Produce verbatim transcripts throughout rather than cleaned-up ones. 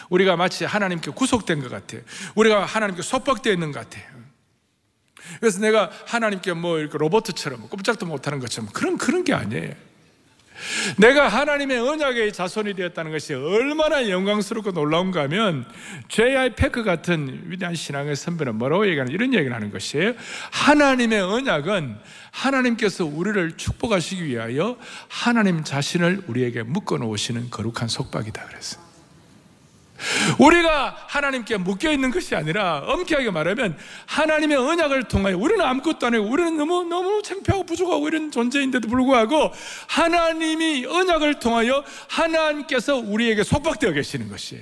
우리가 마치 하나님께 구속된 것 같아요. 우리가 하나님께 속박되어 있는 것 같아요. 그래서 내가 하나님께 뭐 이렇게 로봇처럼 꼼짝도 못하는 것처럼 그런, 그런 게 아니에요. 내가 하나님의 언약의 자손이 되었다는 것이 얼마나 영광스럽고 놀라운가 하면 제이아이 패크 같은 위대한 신앙의 선배는 뭐라고 얘기하는, 이런 얘기를 하는 것이에요. 하나님의 언약은 하나님께서 우리를 축복하시기 위하여 하나님 자신을 우리에게 묶어 놓으시는 거룩한 속박이다 그랬어요. 우리가 하나님께 묶여있는 것이 아니라, 엄격하게 말하면 하나님의 언약을 통하여, 우리는 아무것도 아니고 우리는 너무 너무 창피하고 부족하고 이런 존재인데도 불구하고 하나님이 언약을 통하여 하나님께서 우리에게 속박되어 계시는 것이에요.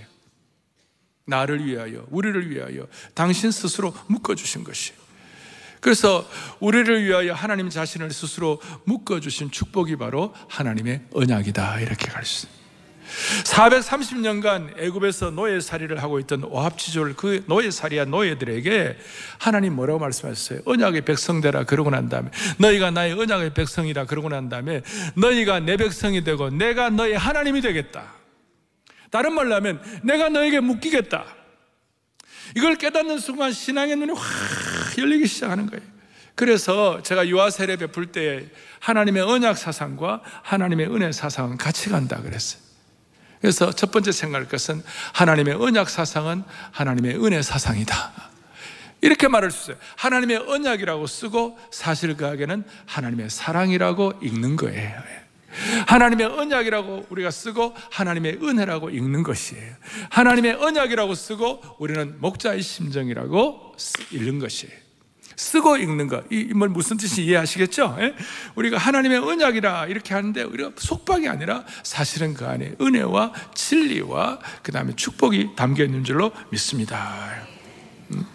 나를 위하여, 우리를 위하여 당신 스스로 묶어주신 것이에요. 그래서 우리를 위하여 하나님 자신을 스스로 묶어주신 축복이 바로 하나님의 언약이다, 이렇게 갈 수 있어요. 사백삼십 년간 애굽에서 노예살이를 하고 있던 오합지졸, 그 노예살이한 노예들에게 하나님 뭐라고 말씀하셨어요? 언약의 백성되라 그러고 난 다음에, 너희가 나의 언약의 백성이라 그러고 난 다음에 너희가 내 백성이 되고 내가 너희 하나님이 되겠다. 다른 말로 하면 내가 너에게 묶이겠다. 이걸 깨닫는 순간 신앙의 눈이 확 열리기 시작하는 거예요. 그래서 제가 유아 세례 베풀 때 하나님의 언약 사상과 하나님의 은혜 사상은 같이 간다 그랬어요. 그래서 첫 번째 생각할 것은 하나님의 언약 사상은 하나님의 은혜 사상이다, 이렇게 말할 수 있어요. 하나님의 언약이라고 쓰고 사실 그에게는 하나님의 사랑이라고 읽는 거예요. 하나님의 언약이라고 우리가 쓰고 하나님의 은혜라고 읽는 것이에요. 하나님의 언약이라고 쓰고 우리는 목자의 심정이라고 읽는 것이에요. 쓰고 읽는 것, 이 뭐 무슨 뜻인지 이해하시겠죠? 예? 우리가 하나님의 언약이라 이렇게 하는데 우리가 속박이 아니라 사실은 그 안에 은혜와 진리와 그 다음에 축복이 담겨 있는 줄로 믿습니다. 음?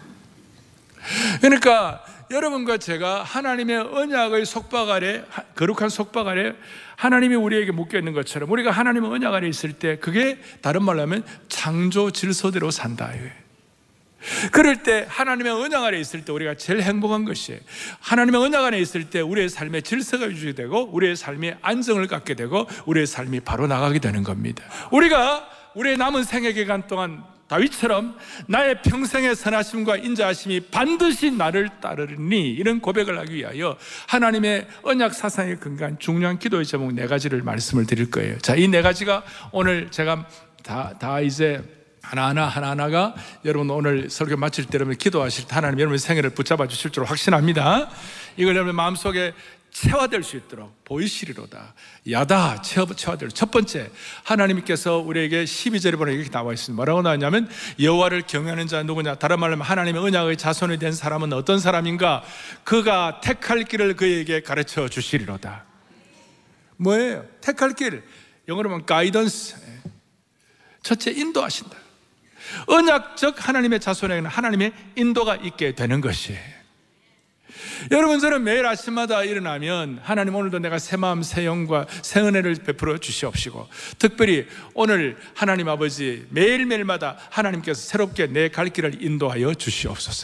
그러니까 여러분과 제가 하나님의 언약의 속박 아래, 거룩한 속박 아래 하나님이 우리에게 묶여 있는 것처럼 우리가 하나님의 언약 아래 있을 때 그게 다른 말로 하면 창조 질서대로 산다. 그럴 때 하나님의 언약 안에 있을 때 우리가 제일 행복한 것이에요. 하나님의 언약 안에 있을 때 우리의 삶의 질서가 유지되고 우리의 삶이 안정을 갖게 되고 우리의 삶이 바로 나가게 되는 겁니다. 우리가 우리의 남은 생애 기간 동안 다윗처럼 나의 평생의 선하심과 인자하심이 반드시 나를 따르니, 이런 고백을 하기 위하여 하나님의 언약 사상에 근거한 중요한 기도의 제목 네 가지를 말씀을 드릴 거예요. 자, 이 네 가지가 오늘 제가 다, 다 이제 하나하나 하나하나가 여러분 오늘 설교 마칠 때 여러분 기도하실 때 하나님 여러분의 생애를 붙잡아 주실 줄 확신합니다. 이걸 여러분 마음속에 체화될 수 있도록 보이시리로다. 야다 체화될. 첫 번째, 하나님께서 우리에게 십이 절에 보면 이렇게 나와 있습니다. 뭐라고 나왔냐면 여호와를 경외하는 자 누구냐? 다른 말로 하면 하나님의 언약의 자손이 된 사람은 어떤 사람인가? 그가 택할 길을 그에게 가르쳐 주시리로다. 뭐예요? 택할 길, 영어로 하면 가이던스. 첫째, 인도하신다. 언약적 하나님의 자손에게는 하나님의 인도가 있게 되는 것이에요. 여러분, 저는 매일 아침마다 일어나면 하나님 오늘도 내가 새 마음 새 영과 새 은혜를 베풀어 주시옵시고, 특별히 오늘 하나님 아버지 매일매일마다 하나님께서 새롭게 내 갈 길을 인도하여 주시옵소서.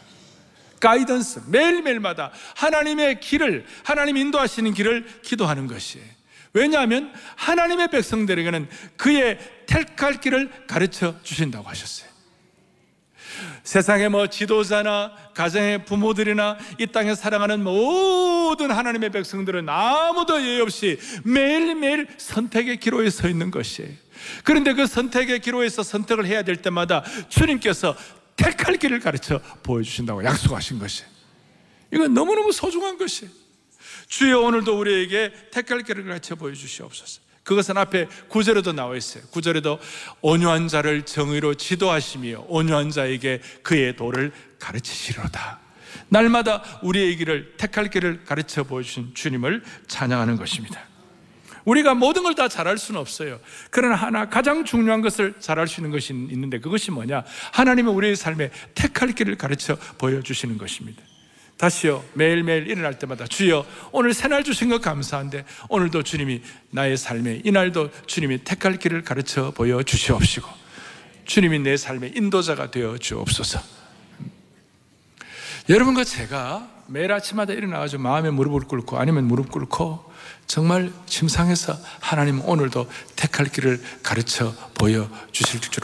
가이던스, 매일매일마다 하나님의 길을, 하나님 인도하시는 길을 기도하는 것이에요. 왜냐하면 하나님의 백성들에게는 그의 택할 길을 가르쳐 주신다고 하셨어요. 세상의 뭐 지도자나 가정의 부모들이나 이 땅에 사랑하는 모든 하나님의 백성들은 아무도 예의 없이 매일매일 선택의 기로에 서 있는 것이에요. 그런데 그 선택의 기로에서 선택을 해야 될 때마다 주님께서 택할 길을 가르쳐 보여주신다고 약속하신 것이에요. 이건 너무너무 소중한 것이에요. 주여 오늘도 우리에게 택할 길을 가르쳐 보여주시옵소서. 그것은 앞에 구 절에도 나와 있어요. 구 절에도 온유한 자를 정의로 지도하시며 온유한 자에게 그의 도를 가르치시리로다. 날마다 우리의 길을 택할 길을 가르쳐 보여주신 주님을 찬양하는 것입니다. 우리가 모든 걸 다 잘할 수는 없어요. 그러나 하나 가장 중요한 것을 잘할 수 있는 것이 있는데 그것이 뭐냐? 하나님은 우리의 삶에 택할 길을 가르쳐 보여주시는 것입니다. 다시요, 매일매일 일어날 때마다 주여 오늘 새날 주신 것 감사한데 오늘도 주님이 나의 삶에, 이날도 주님이 택할 길을 가르쳐 보여주시옵시고 주님이 내 삶의 인도자가 되어 주옵소서. 여러분과 제가 매일 아침마다 일어나가지고 마음에 무릎을 꿇고 아니면 무릎 꿇고 정말 침상에서 하나님 오늘도 택할 길을 가르쳐 보여주실 줄